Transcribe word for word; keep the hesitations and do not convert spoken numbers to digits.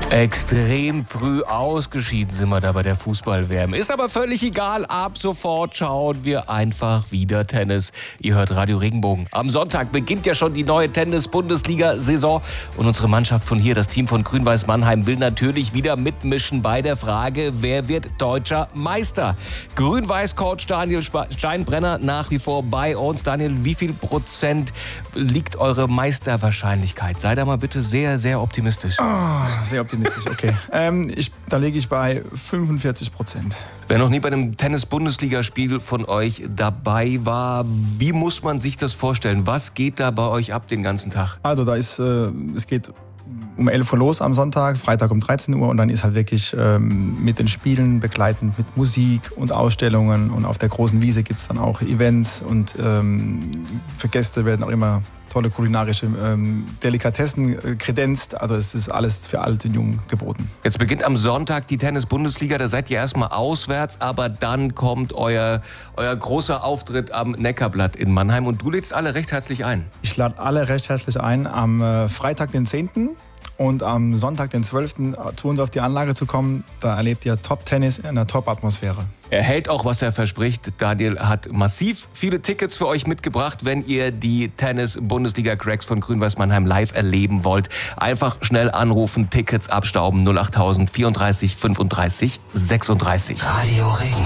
Extrem früh ausgeschieden sind wir da bei der Fußball-W M. Ist aber völlig egal. Ab sofort schauen wir einfach wieder Tennis. Ihr hört Radio Regenbogen. Am Sonntag beginnt ja schon die neue Tennis-Bundesliga-Saison. Und unsere Mannschaft von hier, das Team von Grün-Weiß Mannheim, will natürlich wieder mitmischen bei der Frage, wer wird deutscher Meister? Grün-Weiß-Coach Daniel Steinbrenner nach wie vor bei uns. Daniel, wie viel Prozent liegt eure Meisterwahrscheinlichkeit? Sei da mal bitte sehr, sehr optimistisch. Oh, sehr optimistisch. Okay, ähm, ich, da liege ich bei fünfundvierzig Prozent. Wer noch nie bei einem Tennis-Bundesligaspiel von euch dabei war, wie muss man sich das vorstellen? Was geht da bei euch ab den ganzen Tag? Also da ist, äh, es geht um elf Uhr los am Sonntag, Freitag um dreizehn Uhr und dann ist halt wirklich ähm, mit den Spielen begleitend mit Musik und Ausstellungen und auf der großen Wiese gibt es dann auch Events und ähm, für Gäste werden auch immer tolle kulinarische ähm, Delikatessen äh, kredenzt. Also es ist alles für alt und jung geboten. Jetzt beginnt am Sonntag die Tennis-Bundesliga. Da seid ihr erstmal auswärts, aber dann kommt euer, euer großer Auftritt am Neckarblatt in Mannheim. Und du lädst alle recht herzlich ein. Ich lade alle recht herzlich ein, am äh, Freitag, den zehnten und am Sonntag, den zwölften zu uns auf die Anlage zu kommen. Da erlebt ihr Top-Tennis in einer Top-Atmosphäre. Er hält auch, was er verspricht. Daniel hat massiv viele Tickets für euch mitgebracht, wenn ihr die Tennis-Bundesliga-Cracks von Grün-Weiß Mannheim live erleben wollt. Einfach schnell anrufen, Tickets abstauben, null achttausend vierunddreißig fünfunddreißig sechsunddreißig. Radio Regenbogen.